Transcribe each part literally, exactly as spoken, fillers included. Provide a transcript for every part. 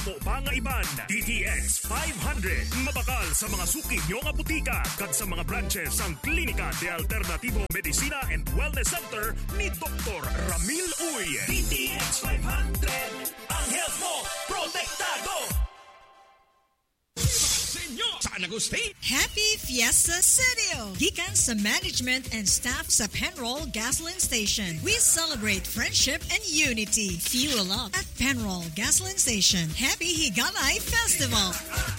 amo pa nga iban. D T X five hundred. Mabakal sa mga suki nyo nga butika kag sa mga branches ang Klinika de Alternativo Medicina and Wellness Center ni Doktor Ramil Uy. D T X five hundred. Ang health mo, protektado! Saan Agustin? Happy Fiesta City! Gikan sa management and staff sa Penroll Gasoline Station. We celebrate friendship and unity. Fuel up at Penroll Gasoline Station. Happy Higanay Festival!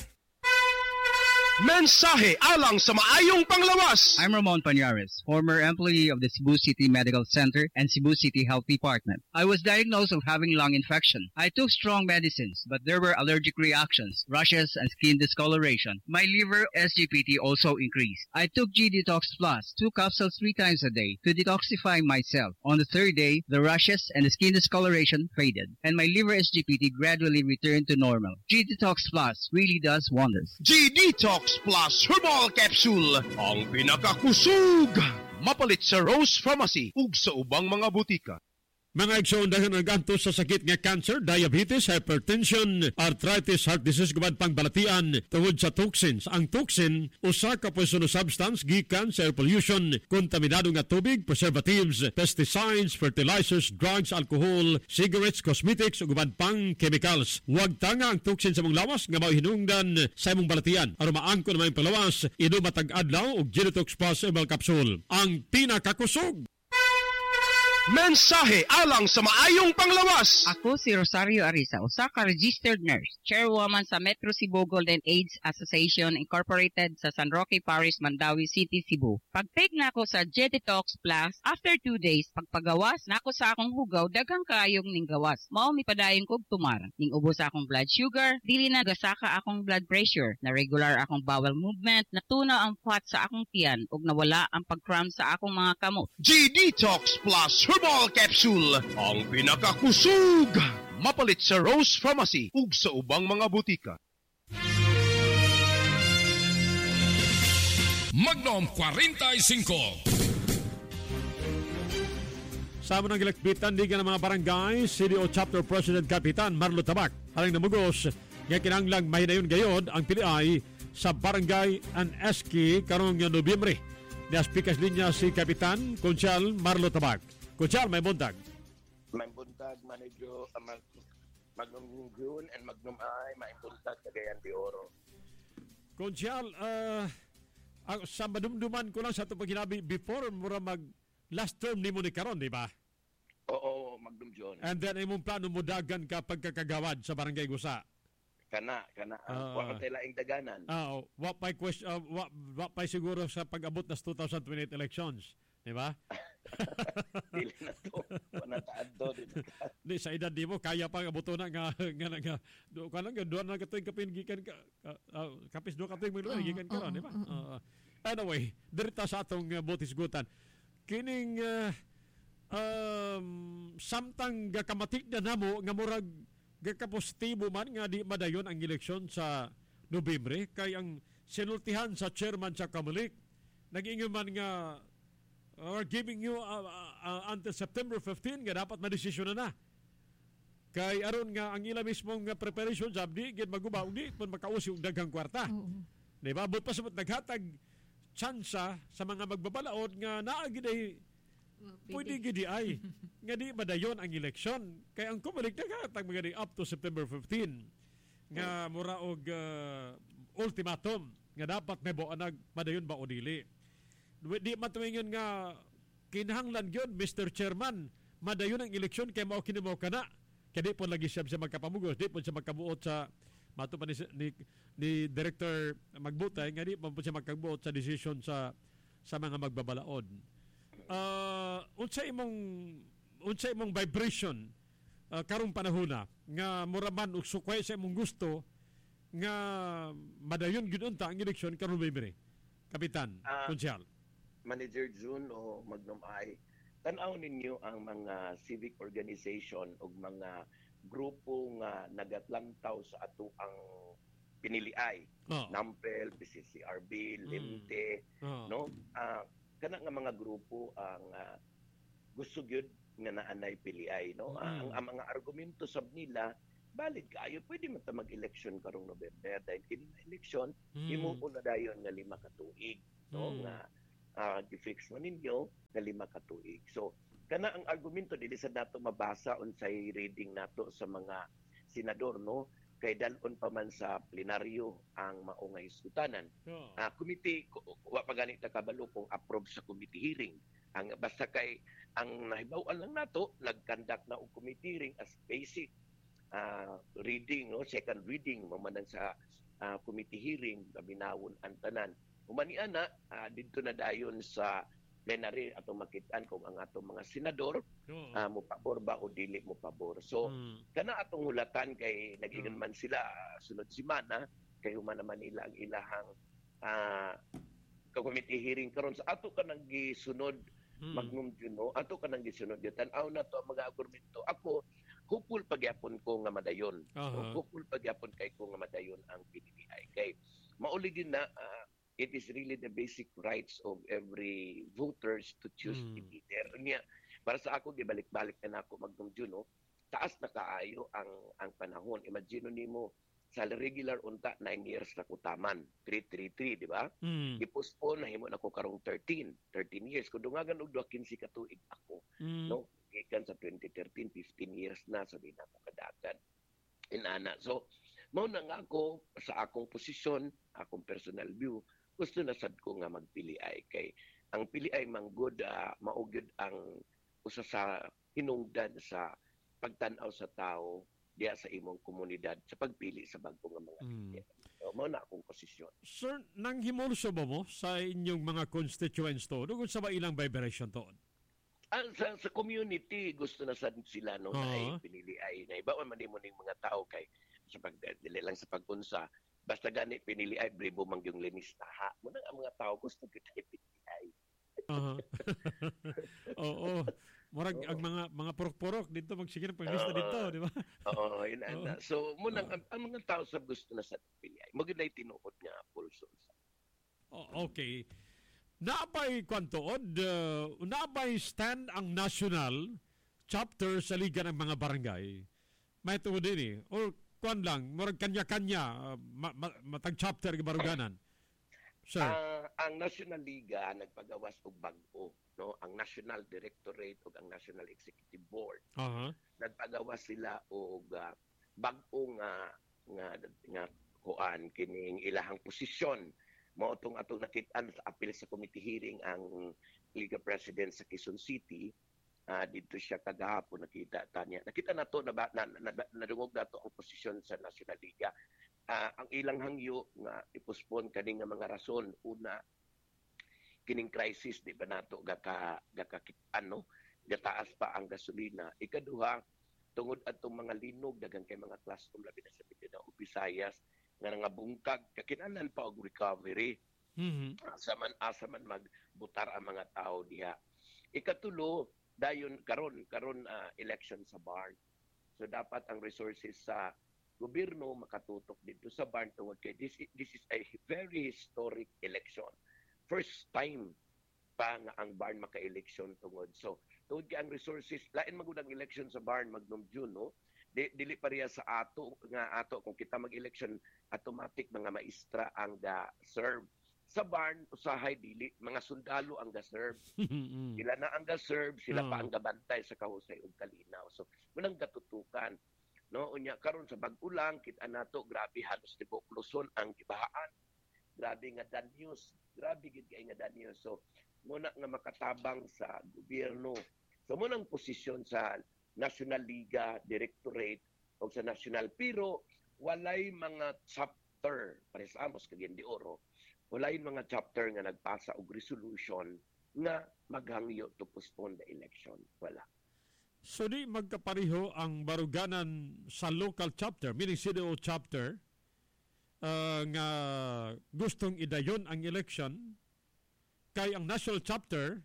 Mensahe alang sa maayong panglawas. I'm Ramon Pañares, former employee of the Cebu City Medical Center and Cebu City Health Department. I was diagnosed of having lung infection. I took strong medicines, but there were allergic reactions, rashes, and skin discoloration. My liver S G P T also increased. I took G Detox Plus, two capsules three times a day to detoxify myself. On the third day, the rashes and the skin discoloration faded, and my liver S G P T gradually returned to normal. G Detox Plus really does wonders. G Detox Plus Herbal Capsule, ang pinakakusog. Mapalit sa Rose Pharmacy ug sa ubang mga butika. Mga igsoon dahil nagantos sa sakit nga cancer, diabetes, hypertension, arthritis, heart disease, gubad pang balatian tungod sa toxins. Ang toxin, usa ka poisonous substance gikan sa air pollution, kontaminado nga tubig, preservatives, pesticides, fertilizers, drugs, alcohol, cigarettes, cosmetics, ug gubad pang chemicals. Huwag tanga ang toxin sa mong lawas nga mauhinungdan sa imong balatian. Aron maangkon na may palawas, inom matag adlaw og Genetox Plus Herbal Capsule. Ang pinakakusog. Mensahe alang sa maayong panglawas. Ako si Rosario Arisa, usa ka registered nurse, chairwoman sa Metro Cebu Golden AIDS Association Incorporated sa San Roque Parish, Mandawi City, Cebu. Pag-take na ako sa Genetox Plus, after two days, pagpagawas na ako sa akong hugaw, daghang kaayong ning gawas. Mao mi padayon kog tumar. Ning ubos akong blood sugar, dili na gasaka akong blood pressure, na regular akong bowel movement, natuna ang fat sa akong tiyan, ug nawala ang pag-cramp sa akong mga kamot. G Detox Plus Herbal Capsule, ang pinakakusog. Mapalit sa Rose Pharmacy ug sa ubang mga butika. Magnum forty-five. Sama ng ilakbitan, di ka ng mga barangay, C D O Chapter President Kapitan Marlo Tabak. Halang namugos, nga kinanglang mahinayon gayod ang piliay sa Barangay and S K karong Nobyembre. Niaspikas linya si Kapitan Konsyal Marlo Tabak. Konsyal, may buntag. May buntag, Manedyo, uh, mag, Magnum June and Magnum I, may buntag, Cagayan de Oro. Konsyal, uh, uh, sa madumduman ko lang sa ito pag hinabi, before mura mag last term ni mo ni karon, di ba? Oo, Magnum June. And then, imong plano mo dagan ka pagkakagawad sa Barangay Gusa. Kana, kana. Uh, Huwag uh, laing daganan. Oo. Uh, what pa question, uh, what, what pa siguro sa pag-abot na twenty twenty-eight elections. Di ba? Dili na to. Panataad to. Di, sa edad di mo, kaya pa abuto na nga, nga, nga, do, ka lang, doon na katuwing kapin, gikan ka, uh, uh, kapis doon katuwing mga gikan ka ron, di ba? Uh, anyway, dirita sa atong uh, botisgutan. Kining, uh, um, samtang gakamatik na namo, nga murag, gakapositibo man nga di madayon ang eleksyon sa Nobyembre, kay ang sinultihan sa chairman sa Kamalik, nag-ingon man nga, or giving you uh, uh, until September fifteenth nga dapat madesisyon na na. Kay aron nga ang ila mismong preparation job di gid maguba ug di pud makausi og daghang kwarta. Uh-huh. Di ba? But pasabot naghatag tsansa sa mga magbabalaod nga naa gid ay well, pwede gid ay nga di madayon ang eleksyon. Kay ang Comelec naghatag mga di up to September fifteenth nga mura og uh, ultimatum nga dapat may buanag madayon ba o dili. Di matumingon nga kinahanglan yun, Mister Chairman, madayon ang eleksyon kay mao kini mao kana. Kaya di po lagi siya siya magkapamugos, di po siya magkabuot sa mato pa ni, ni, ni Director Magbutay, nga di po siya magkabuot sa decision sa sa mga magbabalaod. Uh, unsa imong unsa imong vibration uh, karong panahona nga muraman og sukway sa imong gusto nga madayon gyud unta ang eleksyon karon Nobyembre. Kapitan, uh, Konsyal. Manager June o Magnum I, tanaw ninyo ang mga civic organization o mga grupo nga nagatlantaw sa ato ang piniliay. Oh. Nampel, P C C R B, Limte, mm. oh. no? Uh, kana nga mga grupo ang uh, gusto gyud nga naanay piliay, no? Mm. Uh, ang, ang mga argumento sab nila valid kayo, pwede man ta mag-election karong November. Dahil kini election, Mm. imo una dayon nga lima ka tuig. No? Mm. Nga, uh, gi-fix man ninyo nga lima ka tuig. So, kana ang argumento, dili sa nato mabasa unsay reading nato sa mga senador, no? Kay dalon pa man sa plenaryo ang maungay isgutanan. Oh. Ah, committee, ku- wa pa ganit na kabalo kung approve sa committee hearing. Ang basta kay ang nahibaw-an lang nato, nag-conduct na og committee hearing as basic uh, reading, no, second reading mamanan sa uh, committee hearing, kabinawon ang tanan. Humani ana, uh, dito na dayon sa plenary atong makitaan kung ang atong mga senador Oh. uh, mo pabor ba o dili mo pabor. So Mm. kana atong hulatan kay nagingan Mm. man sila uh, sunod semana kay human naman nila ang ilahang uh, committee hearing karon sa ato ka nang gisunod Mm. Magnum Juno, ato ka nang gisunod yun. Tanaw na to ang mga argumento. Ako, hupul pagyapon ko nga madayon. Aha. So, hupul pagyapon kay ko nga madayon ang P D P I. Kay, mauli din na, uh, it is really the basic rights of every voters to choose Mm. the leader. Niya, para sa ako, gibalik-balik na ako Magnum Juno, taas na kaayo ang ang panahon. Imagine nimo sa regular unta, nine years na kutaman. three three three, di ba? Mm. I-postpone, nahimo na ko karong thirteen. thirteen years. Kung dungagan og fifteen ka tuig ako, Mm. no? Gikan sa twenty thirteen, fifteen years na, sabi na ako kadagan. Inana. So, mao na nga ako sa akong posisyon, akong personal view, gusto na sad ko nga magpili ay kay ang pili ay manggod uh, maugid ang usa sa hinungdan sa pagtan-aw sa tao diya sa imong komunidad sa pagpili sa bagong nga mga Mm. leader. So, mao na akong posisyon. Sir, nang himulso ba mo sa inyong mga constituents to? Doon sa ba ilang vibration to? Ah, sa, sa community, gusto na sad sila no, Oo. na ay pinili ay na iba man mo ning mga tao kay sa pag dili lang sa pag-unsa basta gani pinili ay brebo man yung linistaha mo na ang mga tao gusto kita pinili ay. Aha. Oo. Murag Oo. ang mga mga purok-purok dito magsigir panglista Oo. dito, di ba? Oo, yun Oo. ana. So mo nang ang, ang mga tao sa gusto na sa pinili ay mo gyud ay tinuod nga pulso. Oh, okay. Naabay kwantood, uh, naabay stand ang national chapter sa Liga ng mga Barangay. May tuod din eh. O kwan lang, murag kanya-kanya, uh, ma- ma- matag chapter ng baruganan. Sir. Ah, ang National Liga nagpagawas og bag-o, no? Ang National Directorate ug ang National Executive Board Aha. nagpagawas sila og uh, bag-o nga nga nga kuan kining ilahang posisyon. Mao tong atong nakit-an sa appeal sa committee hearing ang Liga President sa Quezon City. Uh, dito siya kagahapon nakita tanya. Nakita nato na, na, na, na nadungog nato ang posisyon sa National Liga. Uh, ang ilang hangyo nga ipospon kani nga mga rason. Una, kining crisis di ba nato gaka gakakit-an no? Gataas pa ang gasolina. Ikaduha, tungod atong mga linog daghang kay mga classroom labi na sa Mindanao ug Visayas nga nga bungkag kakinahanglan pa og recovery. Mhm. Asa man asa man magbutar ang mga tao diha. Ikatulo, dayon karon karon uh, election sa barn. So dapat ang resources sa gobyerno makatutok dito sa barn tungod kay this this is a very historic election. First time pa nga ang barn maka-election tungod. So tungod kay ang resources lain magud ang election sa barn Magnum June, no? Di, dili pa riya sa ato nga ato kung kita mag-election automatic mga maestra ang ga serve. Sa barn usahay dili mga sundalo ang ga serve. Mhm. Sila na ang ga-serve, sila Oo. pa ang gabantay sa kahusay ug kalinaw. So, munang gatutukan. No, unya karon sa bag-ulang kita nato grabe halos tibuok Luzon ang gibahaan. Grabe nga danyos, grabe gid kay nga danyos. So, muna nga makatabang sa gobyerno. So, munang posisyon sa National Liga Directorate o sa National pero walay mga chapter pares amos kagyan di oro. Walay mga chapter nga nagpasa og resolution nga maghangyo to postpone the election. Wala. So di magkapareho ang baruganan sa local chapter, meaning C D O chapter, uh, nga gustong idayon ang election, kay ang national chapter,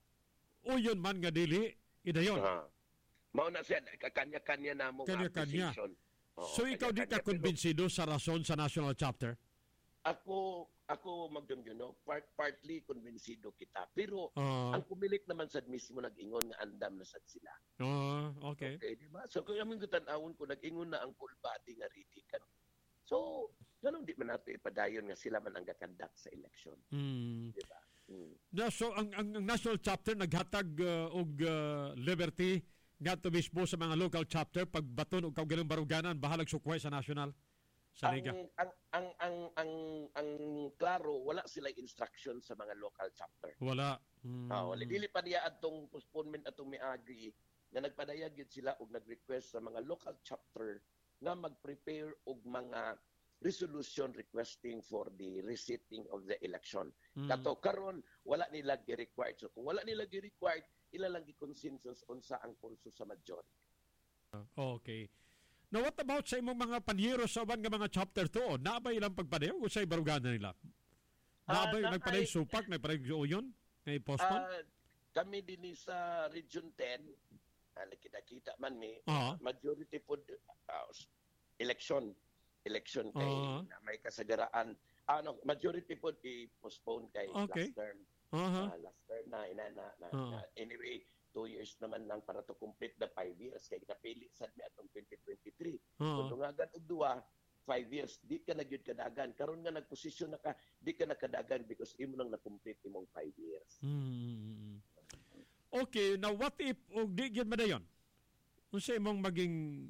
uyon man nga dili, idayon. Ah. Mao na siya kanya-kanya na mo nga Kanya-kanya. position. Oo, So ikaw di ka kanya-kanya. kumbinsido sa rason sa national chapter? ako ako magdumduno, part partly konbensido kita. Pero Ah. ang pumilik naman sad mismo nag-ingon nga andam na sad sila. Ah, okay. Okay, di ba? So kung aming gutan-awon ko nag-ingon na ang full body nga ready kan. So, ganun di man nato ipadayon nga sila man ang gakandak sa election. Mm. Di ba? Mm. Na, so ang, ang, ang national chapter naghatag uh, og uh, liberty ngadto mismo sa mga local chapter pagbaton og kaugaling baruganan bahalag sukway sa national sa Ang, liga. ang ang ang ang ang klaro wala sila instruction sa mga local chapter. Wala. Mm. Ah, wala dili pa niya atong postponement atong miagi nga nagpadayag gid sila og nag-request sa mga local chapter nga mag-prepare og mga resolution requesting for the resetting of the election. Mm. Kato karon wala nila gi-required. So kung wala nila gi-required, ila lang gi-consensus unsa ang kurso sa majority. Okay. Now what about sa imong mga panyero sa uban nga mga chapter to? Naabay ilang pagpadayon o sa baruganan nila? Naabay Ah, nagpaday naay- supak, nagpaday uyon, ngay postpone? Ah, kami din sa Region ten, ah, nakita-kita man ni Ah. majority po uh, election election kay Ah. na may kasagaraan. Ano, majority po i-postpone kay Okay. last term. Aha. Ah, last term na, na, na, na, Ah. na anyway, two years naman lang para to complete the five years kay napili sad mi atong twenty twenty-three. Ah. Kung dungagan og duwa, five years, di ka na gyud kadagan. Karon nga nagposisyon na ka, di ka na kadagan because imo nang na-complete imong five years. Hmm. Okay, now what if og di gyud madayon? Unsa imong maging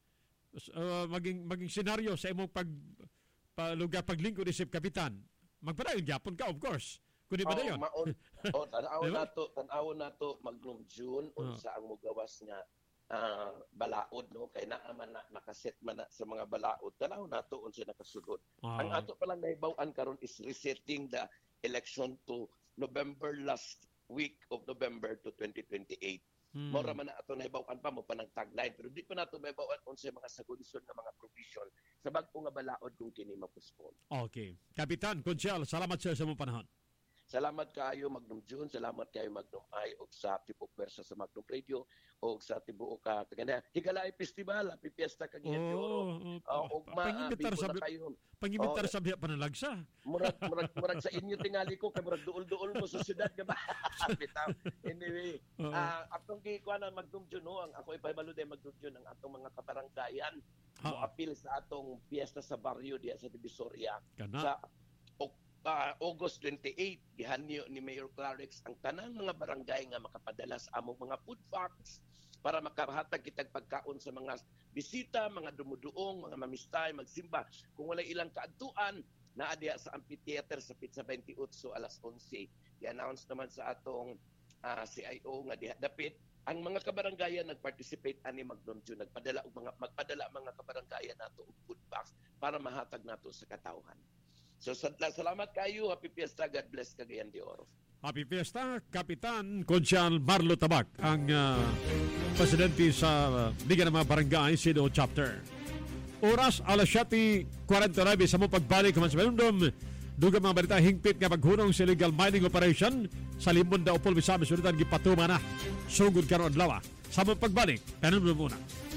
uh, maging maging senaryo sa imong pag palugar paglingkod isip kapitan? Magpadayon gyapon ka of course. Kun di madayon. Oh, maon. Oh, tanaw Diba? nato, tanaw nato magnum June unsa ang mugawas nga ah, balaod no kay naa man na nakaset man na sa mga balaod. Tanaw nato unsa nakasulod. Ah. Ang ato pa lang nahibaw-an karon is resetting the election to November last week of November to twenty twenty-eight. Hmm. Mora man na ato nahibaw-an pa mo pa ng tagline pero di pa nato nahibaw-an unsa mga sagudison nga mga provision sa bag-o nga balaod kung kini ma-postpone. Okay. Kapitan, Konsyal, salamat sir sa imong panahon. Salamat kayo Magnum June, salamat kayo Magnum Ay og sa Tibuok Pwersa sa Magnum Radio og sa Tibuok ka kaganda Higalay Festival, happy fiesta kag Oh, oh, uh, og panginbitar sa kayo. panginbitar Oh. sa biya panalagsa. Murag murag murag sa inyo tingali ko kay murag duol-duol mo sa syudad nga ba. Bitaw. Anyway, Oo. ah atong gikuan ang Magnum June no, ang ako ipahibalo day Magnum June ang atong mga kabaranggayan mo Ha. apil sa atong fiesta sa baryo diya sa Divisoria Kana. sa Ok- ah, August twenty-eight gihanyo ni Mayor Clarix ang tanang mga barangay nga makapadala sa among mga food packs para makahatag kitag pagkaon sa mga bisita, mga dumuduong, mga mamistay, magsimba. Kung wala ilang kaadtuan, naa diha sa amphitheater sa Pizza twenty-eight alas onse. I-announce naman sa atong ah, C I O nga diha dapit ang mga kabaranggayan nag-participate ani Magnum June, nagpadala og mga magpadala mga kabaranggayan nato og food packs para mahatag nato sa katawhan. So sal- salamat kayo, happy fiesta, God bless Cagayan de Oro. Happy Fiesta, Kapitan Konsyal Marlo Tabak, ang uh, presidente sa uh, Liga ng mga Barangay, C D O Chapter. Oras, alas siyete forty-nine sa mong pagbalik kuman sa Manundom. Dugang mga balita, hingpit nga paghunong sa illegal mining operation sa Limon da Upol, Misamis, Sulitan, gipatuma na. Sugod karon adlaw. Sa mong pagbalik, Manundom muna.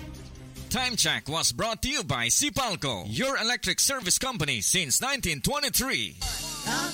Time check was brought to you by Sipalco, your electric service company since nineteen twenty-three.